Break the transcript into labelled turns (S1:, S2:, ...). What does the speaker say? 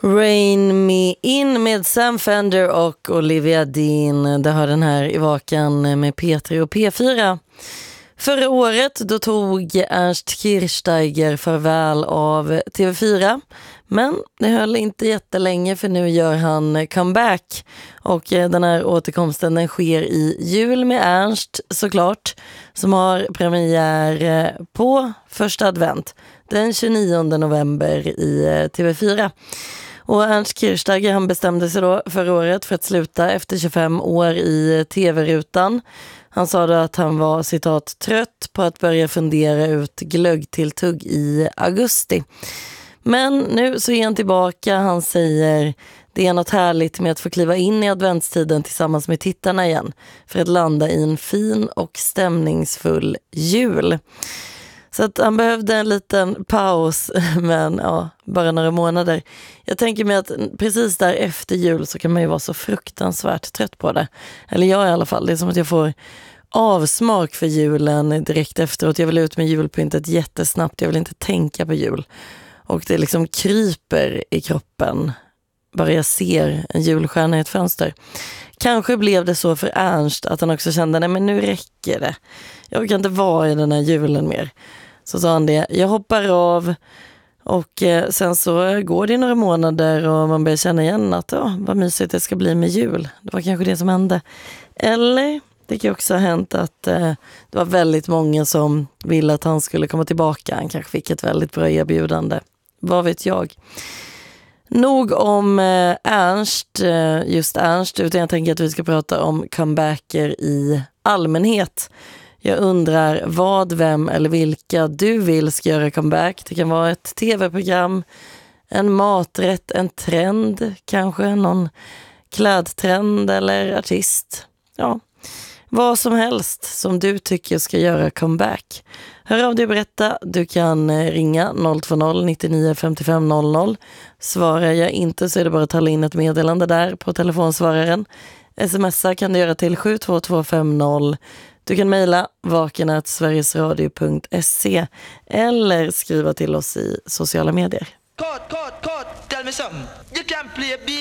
S1: Rain Me In med Sam Fender och Olivia Dean. Det har den här i vakan med P3 och P4. Förra året då tog Ernst Kirchsteiger farväl av TV4. Men det höll inte jättelänge, för nu gör han comeback. Och den här återkomsten den sker i jul med Ernst såklart. Som har premiär på första advent den 29 november i TV4. Och Ernst Kirchsteiger han bestämde sig då förra året för att sluta efter 25 år i tv-rutan. Han sa då att han var citat trött på att börja fundera ut glöggtilltugg i augusti. Men nu så är han tillbaka. Han säger det är något härligt med att få kliva in i adventstiden tillsammans med tittarna igen för att landa i en fin och stämningsfull jul. Så att han behövde en liten paus, men ja, bara några månader. Jag tänker mig att precis där efter jul så kan man ju vara så fruktansvärt trött på det. Eller jag i alla fall. Det är som att jag får avsmak för julen direkt efteråt. Jag vill ut med julpyntet jättesnabbt. Jag vill inte tänka på jul. Och det liksom kryper i kroppen bara jag ser en julstjärna i ett fönster. Kanske blev det så för Ernst att han också kände, nej men nu räcker det. Jag kan inte vara i den här julen mer. Så sa han det, jag hoppar av. Och sen så går det några månader och man börjar känna igen att vad mysigt det ska bli med jul. Det var kanske det som hände. Eller det kan också ha hänt att det var väldigt många som ville att han skulle komma tillbaka. Han kanske fick ett väldigt bra erbjudande. Vad vet jag? Nog om just Ernst, utan jag tänker att vi ska prata om comebacker i allmänhet. Jag undrar vad, vem eller vilka du vill ska göra comeback. Det kan vara ett tv-program, en maträtt, en trend, kanske någon klädtrend eller artist. Ja, vad som helst som du tycker ska göra comeback. Hör av dig och berätta. Du kan ringa 020 99 55 00. Svarar jag inte så är det bara att tala in ett meddelande där på telefonsvararen. Smsa kan du göra till 72250. Du kan mejla vaken@sverigesradio.se eller skriva till oss i sociala medier.
S2: Tell me something. You can play